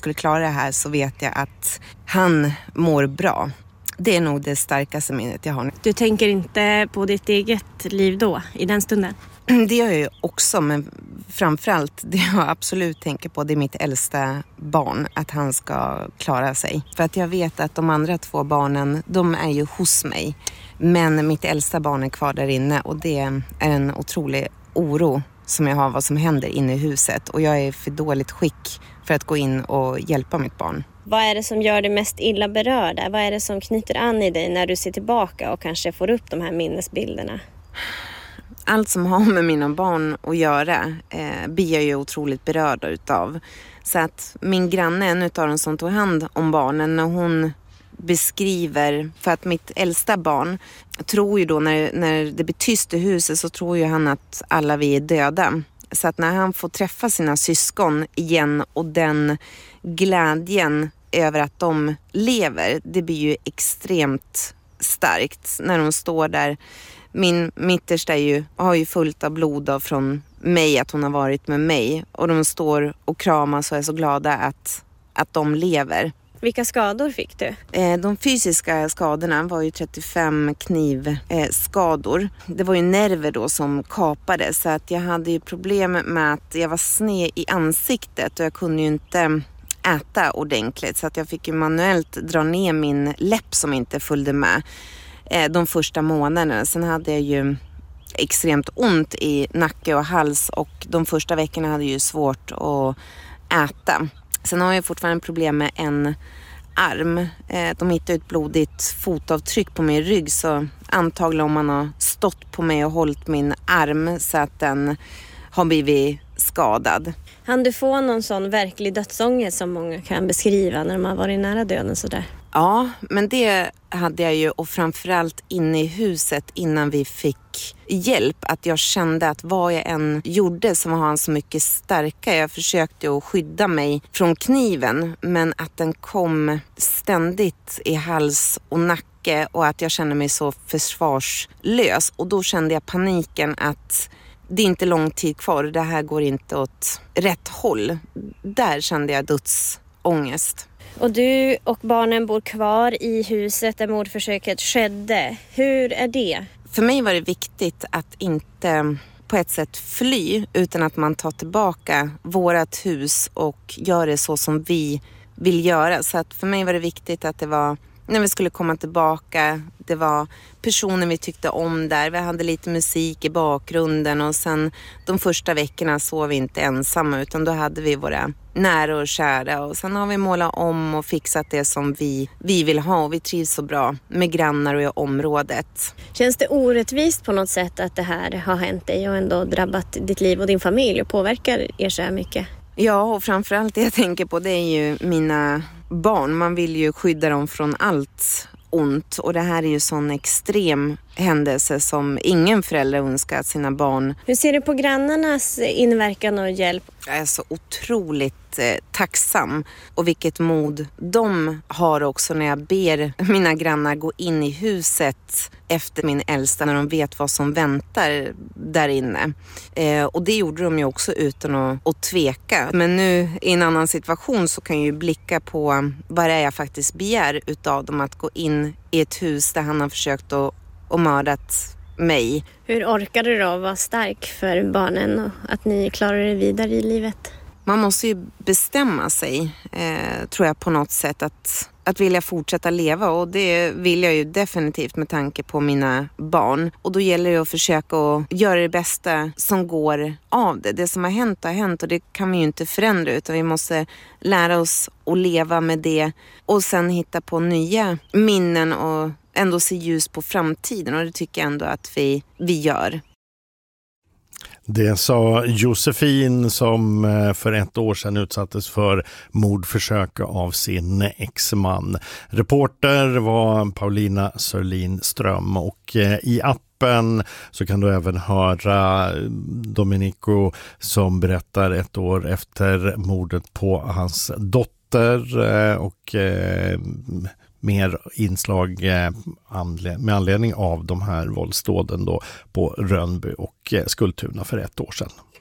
skulle klara det här så vet jag att han mår bra. Det är nog det starkaste minnet jag har. Du tänker inte på ditt eget liv då, i den stunden? Det gör jag ju också, men framförallt det jag absolut tänker på, det är mitt äldsta barn. Att han ska klara sig. För att jag vet att de andra 2 barnen, de är ju hos mig. Men mitt äldsta barn är kvar där inne och det är en otrolig oro som jag har vad som händer inne i huset. Och jag är för dåligt skick för att gå in och hjälpa mitt barn. Vad är det som gör dig mest illa berörda? Vad är det som knyter an i dig när du ser tillbaka och kanske får upp de här minnesbilderna? Allt som har med mina barn att göra blir jag ju otroligt berörd utav. Så att min granne, en utav dem som tog hand om barnen, när hon beskriver, för att mitt äldsta barn tror ju då när det blir tyst i huset så tror ju han att alla vi är döda. Så att när han får träffa sina syskon igen och den glädjen över att de lever, det blir ju extremt starkt när de står där. Min mittersta har ju fullt av blod från mig, att hon har varit med mig. Och de står och kramas och är så glada att de lever. Vilka skador fick du? De fysiska skadorna var ju 35 knivskador. Det var ju nerver då som kapade, så att jag hade ju problem med att jag var sned i ansiktet och jag kunde ju inte äta ordentligt. Så att jag fick ju manuellt dra ner min läpp som inte följde med de första månaderna. Sen hade jag ju extremt ont i nacke och hals och de första veckorna hade jag ju svårt att äta. Sen har jag fortfarande problem med en arm. De hittade ett blodigt fotavtryck på min rygg, så antagligen om man har stått på mig och hållit min arm så att den har blivit skadad. Han du få någon sån verklig dödsångest som många kan beskriva när de har varit nära döden sådär? Ja, men det hade jag ju, och framförallt inne i huset innan vi fick hjälp, att jag kände att vad jag än gjorde så var han så mycket starkare. Jag försökte att skydda mig från kniven, men att den kom ständigt i hals och nacke och att jag kände mig så försvarslös. Och då kände jag paniken att det är inte lång tid kvar, det här går inte åt rätt håll. Där kände jag dödsångest. Och du och barnen bor kvar i huset där mordförsöket skedde. Hur är det? För mig var det viktigt att inte på ett sätt fly, utan att man tar tillbaka vårat hus och gör det så som vi vill göra. Så att för mig var det viktigt att det var, när vi skulle komma tillbaka, det var personer vi tyckte om där. Vi hade lite musik i bakgrunden och sen de första veckorna sov vi inte ensamma, utan då hade vi våra nära och kära. Och sen har vi målat om och fixat det som vi vill ha, och vi trivs så bra med grannar och i området. Känns det orättvist på något sätt att det här har hänt dig och ändå drabbat ditt liv och din familj och påverkar er så här mycket? Ja, och framförallt det jag tänker på, det är ju mina barn. Man vill ju skydda dem från allt ont, och det här är ju sån extrem händelse som ingen förälder önskar att sina barn. Hur ser du på grannarnas inverkan och hjälp? Jag är så otroligt tacksam, och vilket mod de har också när jag ber mina grannar gå in i huset efter min äldsta, när de vet vad som väntar där inne. Och det gjorde de ju också utan att tveka. Men nu i en annan situation så kan jag ju blicka på vad det är jag faktiskt begär utav dem, att gå in i ett hus där han har försökt att mördat mig. Hur orkade du då vara stark för barnen och att ni klarar er vidare i livet? Man måste ju bestämma sig, tror jag, på något sätt att vilja fortsätta leva, och det vill jag ju definitivt med tanke på mina barn. Och då gäller det att försöka att göra det bästa som går av det. Det som har hänt och det kan vi ju inte förändra, utan vi måste lära oss att leva med det och sen hitta på nya minnen och ändå se ljus på framtiden, och det tycker jag ändå att vi gör. Det sa Josefin som för 1 år sedan utsattes för mordförsök av sin exman. Reporter var Paulina Sörlin Ström, och i appen så kan du även höra Domenico som berättar 1 år efter mordet på hans dotter, och mer inslag med anledning av de här våldsdåden då på Rönnby och Skultuna för 1 år sedan.